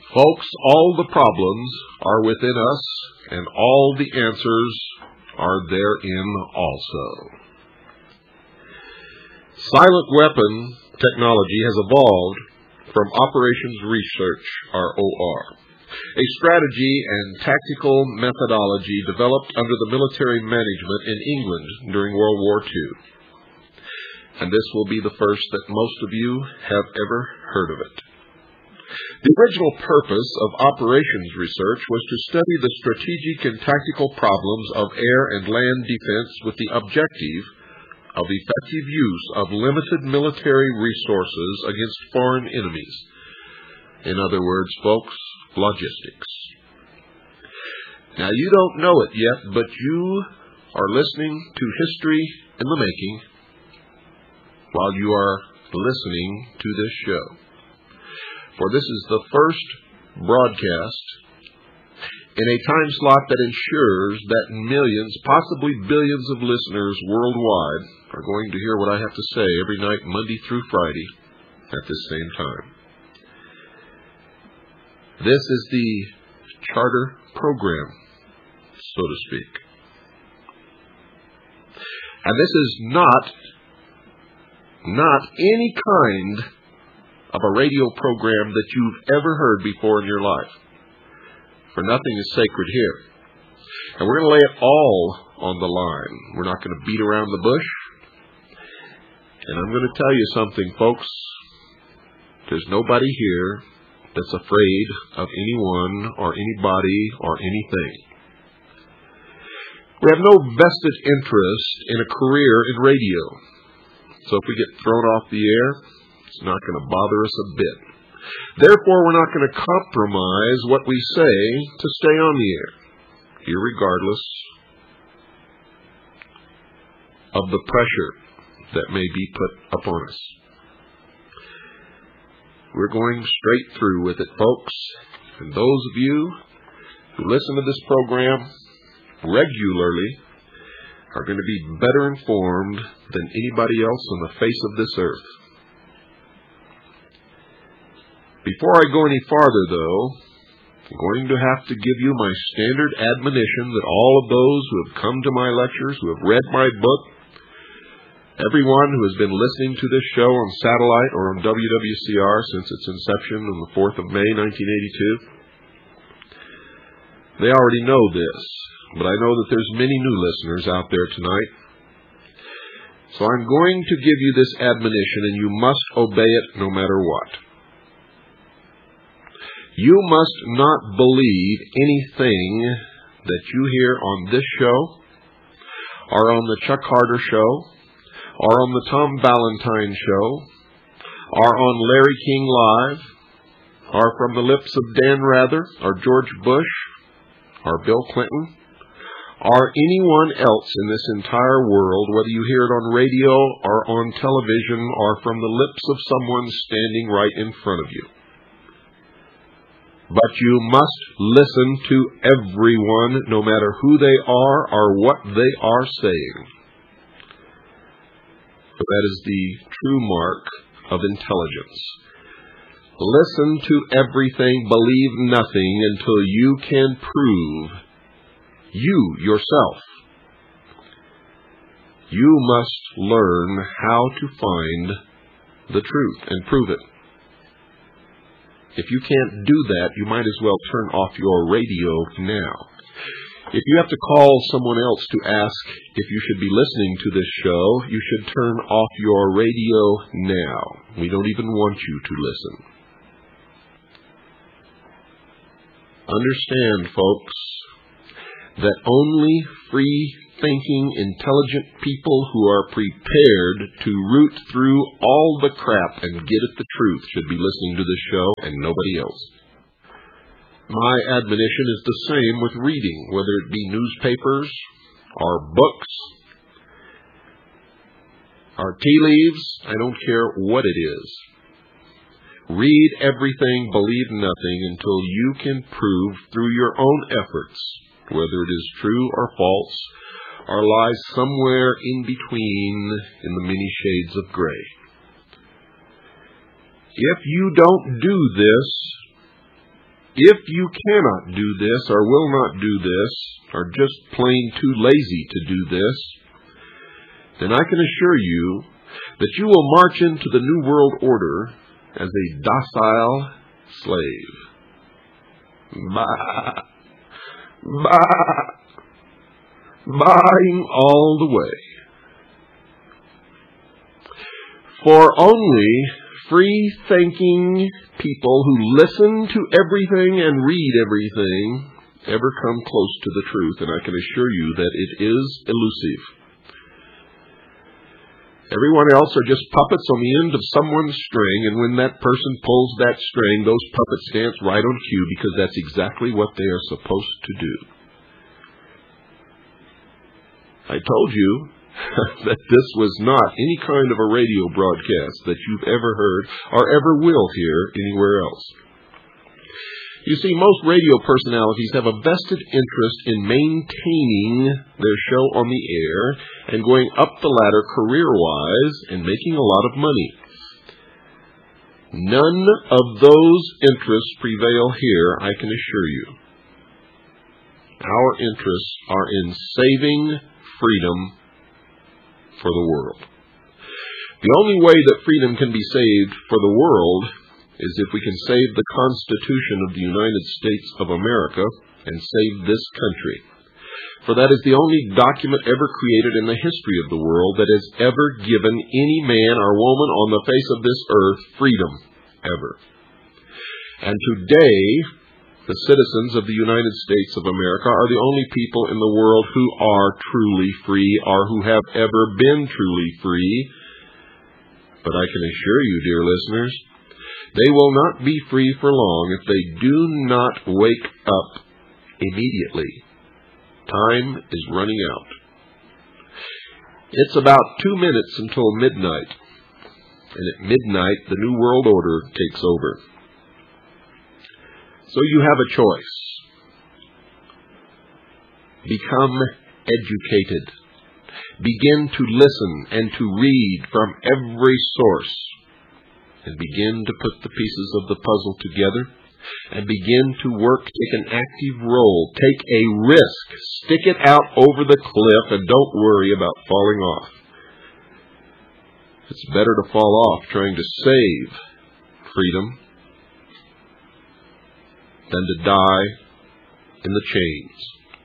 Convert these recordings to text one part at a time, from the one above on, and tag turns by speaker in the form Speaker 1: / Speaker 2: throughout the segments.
Speaker 1: Folks, all the problems are within us, and all the answers are therein also. Silent weapon technology has evolved from Operations Research, ROR, a strategy and tactical methodology developed under the military management in England during World War II. And this will be the first that most of you have ever heard of it. The original purpose of Operations Research was to study the strategic and tactical problems of air and land defense with the objective of effective use of limited military resources against foreign enemies. In other words, folks, logistics. Now, you don't know it yet, but you are listening to history in the making while you are listening to this show. For this is the first broadcast in a time slot that ensures that millions, possibly billions of listeners worldwide are going to hear what I have to say every night, Monday through Friday, at this same time. This is the charter program, so to speak. And this is not any kind of a radio program that you've ever heard before in your life. For nothing is sacred here. And we're going to lay it all on the line. We're not going to beat around the bush. And I'm going to tell you something, folks. There's nobody here that's afraid of anyone or anybody or anything. We have no vested interest in a career in radio. So if we get thrown off the air, it's not going to bother us a bit. Therefore, we're not going to compromise what we say to stay on the air, irregardless of the pressure that may be put upon us. We're going straight through with it, folks. And those of you who listen to this program regularly are going to be better informed than anybody else on the face of this earth. Before I go any farther, though, I'm going to have to give you my standard admonition that all of those who have come to my lectures, who have read my book, everyone who has been listening to this show on satellite or on WWCR since its inception on the 4th of May, 1982, they already know this, but I know that there's many new listeners out there tonight. So I'm going to give you this admonition, and you must obey it no matter what. You must not believe anything that you hear on this show, or on the Chuck Harder show, or on the Tom Valentine show, or on Larry King Live, or from the lips of Dan Rather, or George Bush, or Bill Clinton, or anyone else in this entire world, whether you hear it on radio or on television or from the lips of someone standing right in front of you. But you must listen to everyone, no matter who they are or what they are saying. For that is the true mark of intelligence. Listen to everything, believe nothing until you can prove you yourself. You must learn how to find the truth and prove it. If you can't do that, you might as well turn off your radio now. If you have to call someone else to ask if you should be listening to this show, you should turn off your radio now. We don't even want you to listen. Understand, folks, that only free-thinking, intelligent people who are prepared to root through all the crap and get at the truth should be listening to this show and nobody else. My admonition is the same with reading, whether it be newspapers or books or tea leaves. I don't care what it is. Read everything, believe nothing until you can prove through your own efforts whether it is true or false, or lies somewhere in between in the many shades of gray. If you don't do this, If you cannot do this or will not do this, or just plain too lazy to do this, then I can assure you that you will march into the New World Order as a docile slave. Bah! Bah! Buying all the way. For only free-thinking people who listen to everything and read everything ever come close to the truth, and I can assure you that it is elusive. Everyone else are just puppets on the end of someone's string, and when that person pulls that string, those puppets dance right on cue because that's exactly what they are supposed to do. I told you that this was not any kind of a radio broadcast that you've ever heard or ever will hear anywhere else. You see, most radio personalities have a vested interest in maintaining their show on the air and going up the ladder career-wise and making a lot of money. None of those interests prevail here, I can assure you. Our interests are in saving freedom for the world. The only way that freedom can be saved for the world is if we can save the Constitution of the United States of America and save this country. For that is the only document ever created in the history of the world that has ever given any man or woman on the face of this earth freedom, ever. And today, the citizens of the United States of America are the only people in the world who are truly free or who have ever been truly free. But I can assure you, dear listeners, they will not be free for long if they do not wake up immediately. Time is running out. It's about 2 minutes until midnight, and at midnight the New World Order takes over. So you have a choice. Become educated. Begin to listen and to read from every source, and begin to put the pieces of the puzzle together, and begin to work, take an active role, take a risk, stick it out over the cliff, and don't worry about falling off. It's better to fall off trying to save freedom than to die in the chains.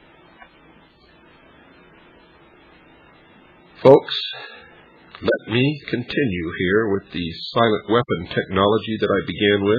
Speaker 1: Folks, let me continue here with the silent weapon technology that I began with.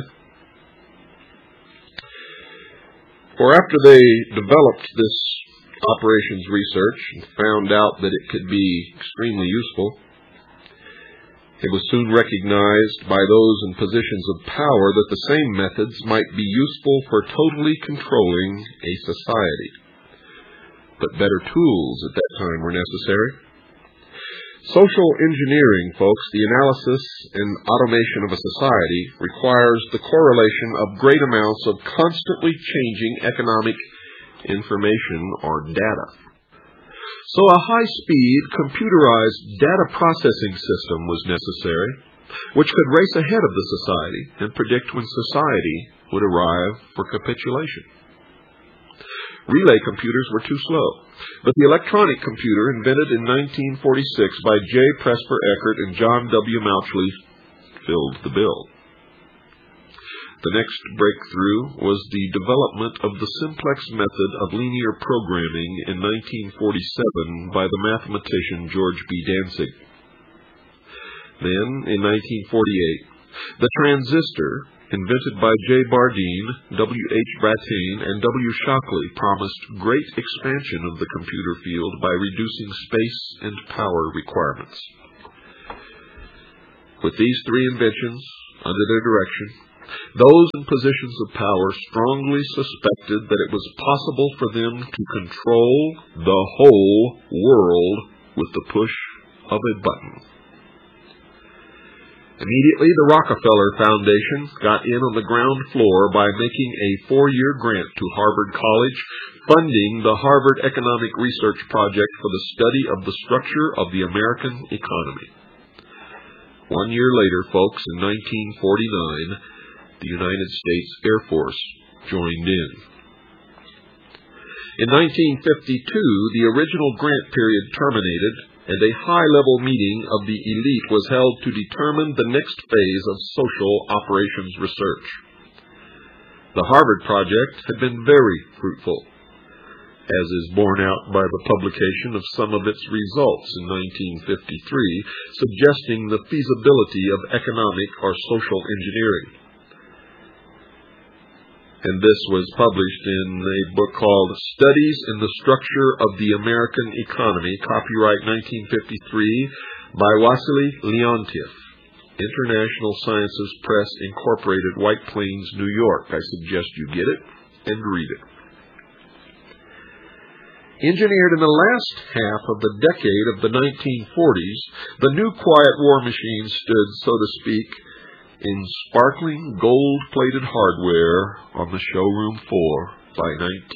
Speaker 1: For after they developed this operations research and found out that it could be extremely useful, it was soon recognized by those in positions of power that the same methods might be useful for totally controlling a society. But better tools at that time were necessary. Social engineering, folks, the analysis and automation of a society, requires the correlation of great amounts of constantly changing economic information or data. So a high-speed, computerized data processing system was necessary, which could race ahead of the society and predict when society would arrive for capitulation. Relay computers were too slow, but the electronic computer invented in 1946 by J. Presper Eckert and John W. Mauchly filled the bill. The next breakthrough was the development of the simplex method of linear programming in 1947 by the mathematician George B. Dantzig. Then, in 1948, the transistor, invented by J. Bardeen, W. H. Brattain, and W. Shockley, promised great expansion of the computer field by reducing space and power requirements. With these three inventions under their direction, those in positions of power strongly suspected that it was possible for them to control the whole world with the push of a button. Immediately, the Rockefeller Foundation got in on the ground floor by making a 4-year grant to Harvard College, funding the Harvard Economic Research Project for the study of the structure of the American economy. 1 year later, folks, in 1949, the United States Air Force joined in. In 1952, the original grant period terminated, and a high-level meeting of the elite was held to determine the next phase of social operations research. The Harvard Project had been very fruitful, as is borne out by the publication of some of its results in 1953, suggesting the feasibility of economic or social engineering. And this was published in a book called Studies in the Structure of the American Economy, copyright 1953, by Wassily Leontief, International Sciences Press, Incorporated, White Plains, New York. I suggest you get it and read it. Engineered in the last half of the decade of the 1940s, the new quiet war machine stood, so to speak, in sparkling gold-plated hardware on the showroom floor by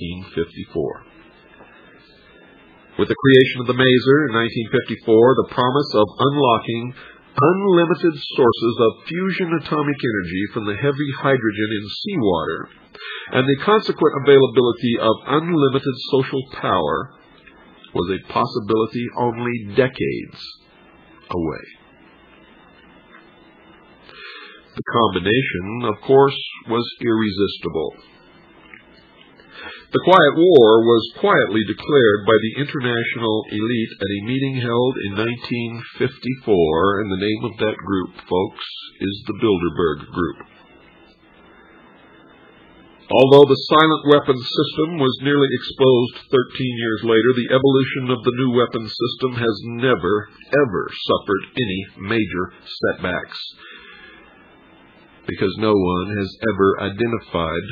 Speaker 1: 1954. With the creation of the Maser in 1954, the promise of unlocking unlimited sources of fusion atomic energy from the heavy hydrogen in seawater and the consequent availability of unlimited social power was a possibility only decades away. The combination, of course, was irresistible. The Quiet War was quietly declared by the international elite at a meeting held in 1954, and the name of that group, folks, is the Bilderberg Group. Although the silent weapons system was nearly exposed 13 years later, the evolution of the new weapons system has never, ever suffered any major setbacks, because no one has ever identified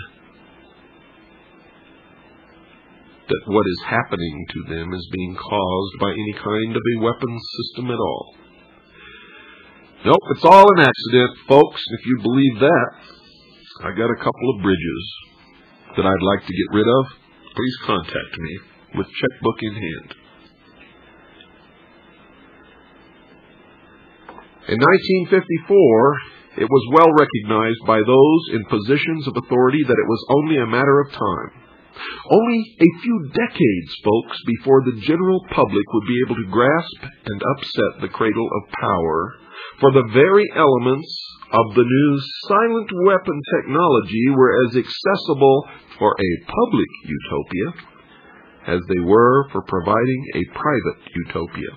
Speaker 1: that what is happening to them is being caused by any kind of a weapons system at all. Nope, it's all an accident, folks. If you believe that, I got a couple of bridges that I'd like to get rid of. Please contact me with checkbook in hand. In 1954, it was well recognized by those in positions of authority that it was only a matter of time. Only a few decades, folks, before the general public would be able to grasp and upset the cradle of power, for the very elements of the new silent weapon technology were as accessible for a public utopia as they were for providing a private utopia.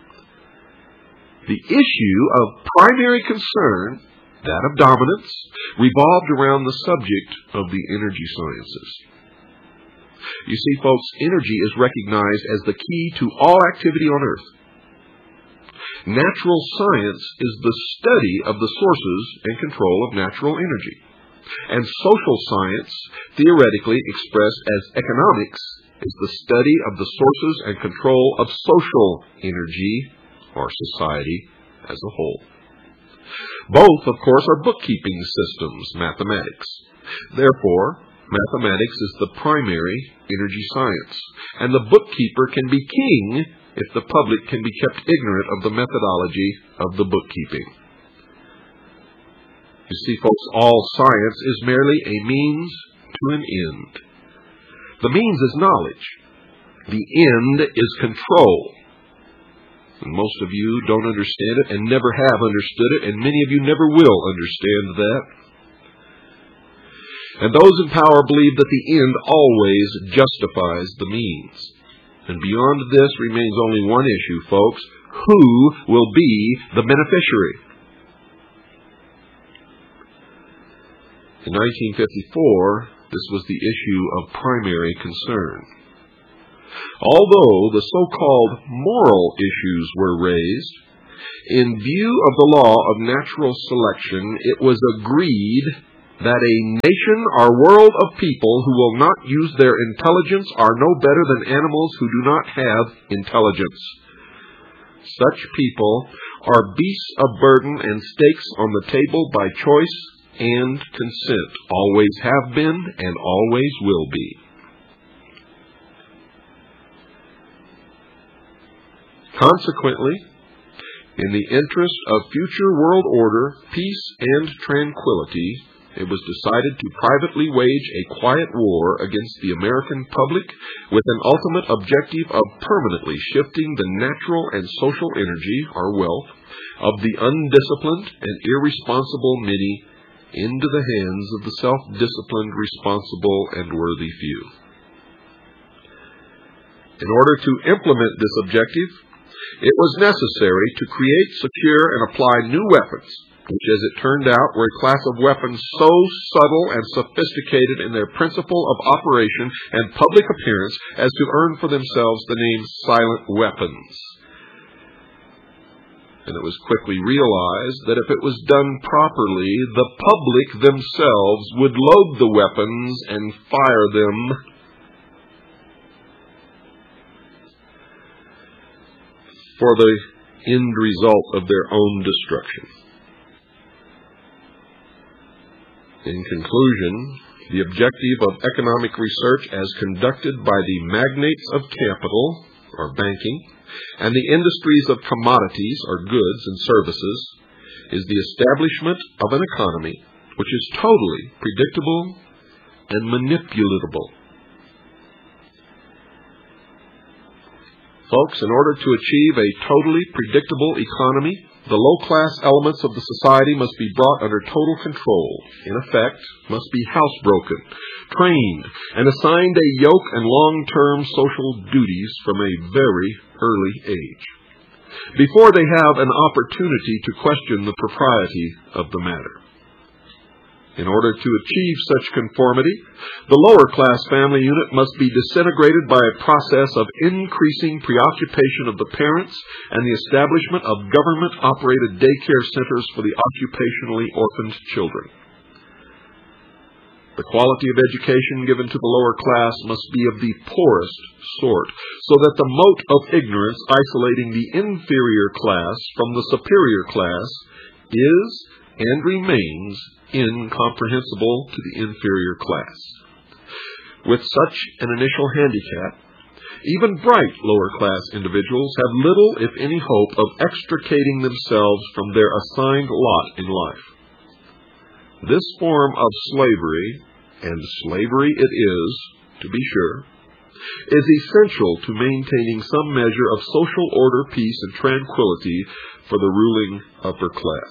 Speaker 1: The issue of primary concern, that of dominance, revolved around the subject of the energy sciences. You see, folks, energy is recognized as the key to all activity on Earth. Natural science is the study of the sources and control of natural energy. And social science, theoretically expressed as economics, is the study of the sources and control of social energy, or society as a whole. Both, of course, are bookkeeping systems, mathematics. Therefore, mathematics is the primary energy science, and the bookkeeper can be king if the public can be kept ignorant of the methodology of the bookkeeping. You see, folks, all science is merely a means to an end. The means is knowledge. The end is control. And most of you don't understand it and never have understood it, and many of you never will understand that. And those in power believe that the end always justifies the means. And beyond this remains only one issue, folks. Who will be the beneficiary? In 1954, this was the issue of primary concern. Although the so-called moral issues were raised, in view of the law of natural selection, it was agreed that a nation or world of people who will not use their intelligence are no better than animals who do not have intelligence. Such people are beasts of burden and stakes on the table by choice and consent, always have been and always will be. Consequently, in the interest of future world order, peace, and tranquility, it was decided to privately wage a quiet war against the American public with an ultimate objective of permanently shifting the natural and social energy, or wealth, of the undisciplined and irresponsible many into the hands of the self-disciplined, responsible, and worthy few. In order to implement this objective, it was necessary to create, secure, and apply new weapons, which, as it turned out, were a class of weapons so subtle and sophisticated in their principle of operation and public appearance as to earn for themselves the name silent weapons. And it was quickly realized that if it was done properly, the public themselves would load the weapons and fire them for the end result of their own destruction. In conclusion, the objective of economic research as conducted by the magnates of capital, or banking, and the industries of commodities, or goods and services, is the establishment of an economy which is totally predictable and manipulatable. Folks, in order to achieve a totally predictable economy, the low-class elements of the society must be brought under total control, in effect, must be housebroken, trained, and assigned a yoke and long-term social duties from a very early age, before they have an opportunity to question the propriety of the matter. In order to achieve such conformity, the lower-class family unit must be disintegrated by a process of increasing preoccupation of the parents and the establishment of government-operated daycare centers for the occupationally orphaned children. The quality of education given to the lower class must be of the poorest sort, so that the moat of ignorance isolating the inferior class from the superior class is and remains incomprehensible to the inferior class. With such an initial handicap, even bright lower-class individuals have little, if any, hope of extricating themselves from their assigned lot in life. This form of slavery, and slavery it is, to be sure, is essential to maintaining some measure of social order, peace, and tranquility for the ruling upper class.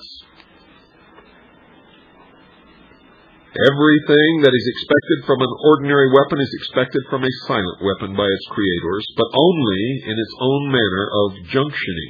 Speaker 1: Everything that is expected from an ordinary weapon is expected from a silent weapon by its creators, but only in its own manner of junctioning.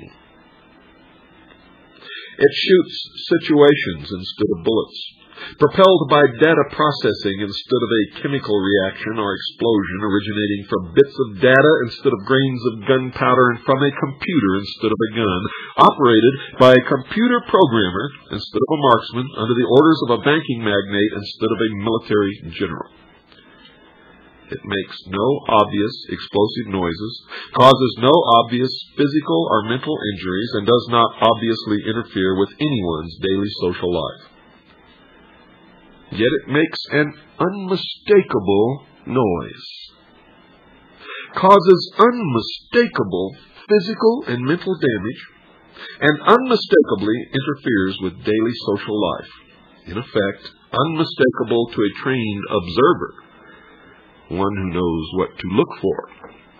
Speaker 1: It shoots situations instead of bullets, propelled by data processing instead of a chemical reaction or explosion originating from bits of data instead of grains of gunpowder, and from a computer instead of a gun, operated by a computer programmer instead of a marksman, under the orders of a banking magnate instead of a military general. It makes no obvious explosive noises, causes no obvious physical or mental injuries, and does not obviously interfere with anyone's daily social life. Yet it makes an unmistakable noise, causes unmistakable physical and mental damage, and unmistakably interferes with daily social life. In effect, unmistakable to a trained observer, one who knows what to look for.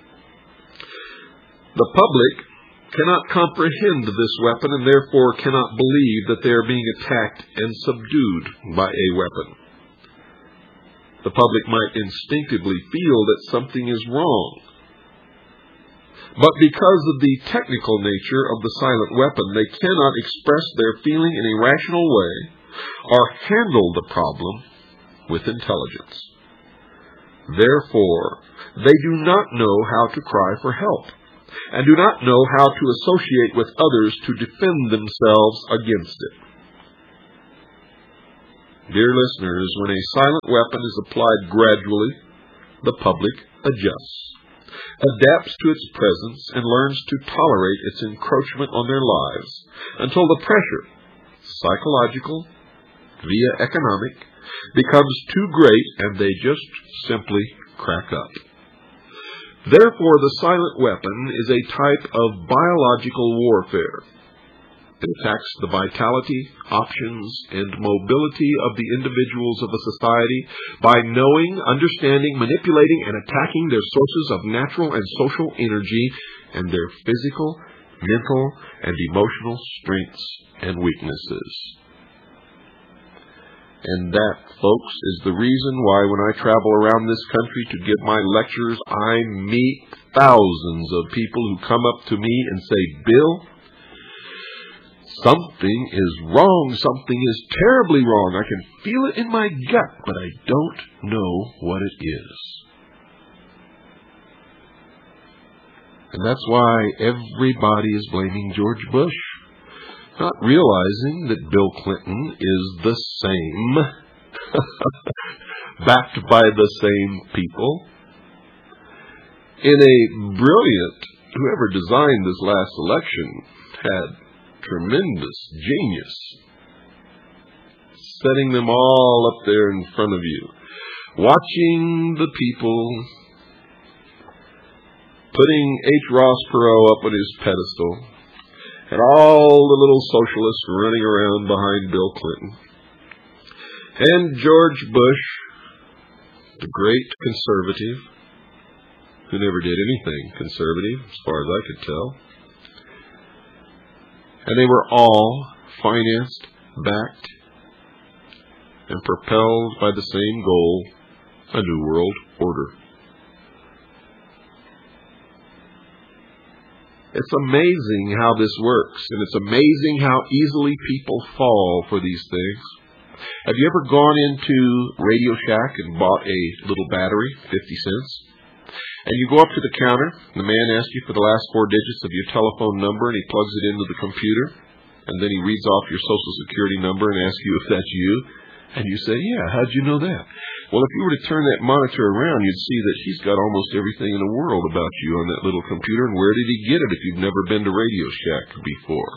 Speaker 1: The public cannot comprehend this weapon, and therefore cannot believe that they are being attacked and subdued by a weapon. The public might instinctively feel that something is wrong, but because of the technical nature of the silent weapon, they cannot express their feeling in a rational way or handle the problem with intelligence. Therefore, they do not know how to cry for help, and do not know how to associate with others to defend themselves against it. Dear listeners, when a silent weapon is applied gradually, the public adjusts, adapts to its presence, and learns to tolerate its encroachment on their lives, until the pressure, psychological via economic, becomes too great and they just simply crack up. Therefore, the silent weapon is a type of biological warfare. It attacks the vitality, options, and mobility of the individuals of a society by knowing, understanding, manipulating, and attacking their sources of natural and social energy and their physical, mental, and emotional strengths and weaknesses. And that, folks, is the reason why when I travel around this country to give my lectures, I meet thousands of people who come up to me and say, Bill, something is wrong. Something is terribly wrong. I can feel it in my gut, but I don't know what it is. And that's why everybody is blaming George Bush, not realizing that Bill Clinton is the same, backed by the same people. In a brilliant, whoever designed this last election had tremendous genius, setting them all up there in front of you, watching the people, putting H. Ross Perot up on his pedestal, and all the little socialists running around behind Bill Clinton. And George Bush, the great conservative, who never did anything conservative, as far as I could tell. And they were all financed, backed, and propelled by the same goal, a new world order. It's amazing how this works, and it's amazing how easily people fall for these things. Have you ever gone into Radio Shack and bought a little battery, 50 cents? And you go up to the counter, and the man asks you for the last 4 digits of your telephone number, and he plugs it into the computer, and then he reads off your Social Security number and asks you if that's you, and you say, yeah, how'd you know that? Well, if you were to turn that monitor around, you'd see that he's got almost everything in the world about you on that little computer, and where did he get it if you've never been to Radio Shack before?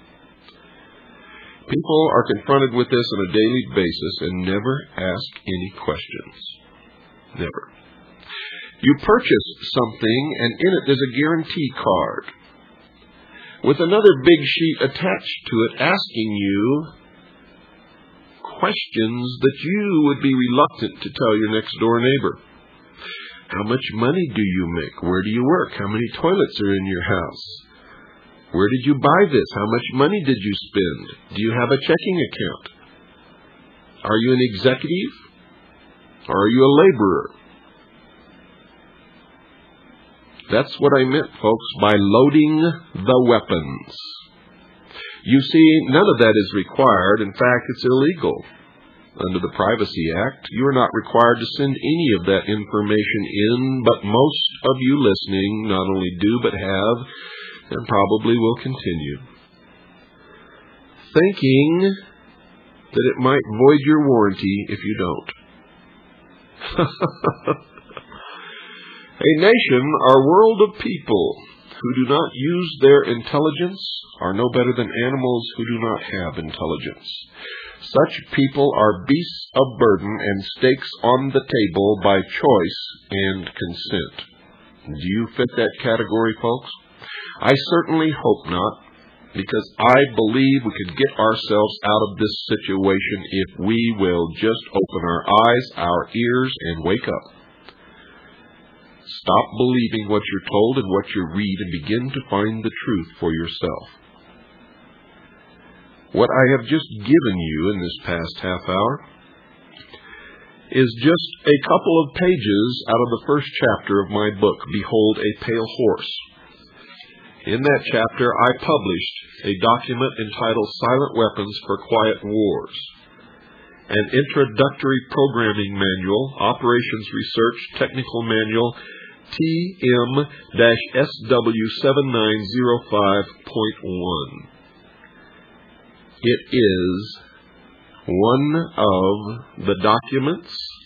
Speaker 1: People are confronted with this on a daily basis and never ask any questions. Never. You purchase something, and in it there's a guarantee card with another big sheet attached to it asking you questions that you would be reluctant to tell your next-door neighbor. How much money do you make? Where do you work? How many toilets are in your house? Where did you buy this? How much money did you spend? Do you have a checking account? Are you an executive? Or are you a laborer? That's what I meant, folks, by loading the weapons. You see, none of that is required. In fact, it's illegal. Under the Privacy Act, you are not required to send any of that information in, but most of you listening not only do, but have, and probably will continue, thinking that it might void your warranty if you don't. A nation or world of people who do not use their intelligence are no better than animals who do not have intelligence. Such people are beasts of burden and stakes on the table by choice and consent. Do you fit that category, folks? I certainly hope not, because I believe we could get ourselves out of this situation if we will just open our eyes, our ears, and wake up. Stop believing what you're told and what you read and begin to find the truth for yourself. What I have just given you in this past half hour is just a couple of pages out of the first chapter of my book, Behold a Pale Horse. In that chapter, I published a document entitled Silent Weapons for Quiet Wars, an introductory programming manual, operations research technical manual, TM-SW7905.1. It is one of the documents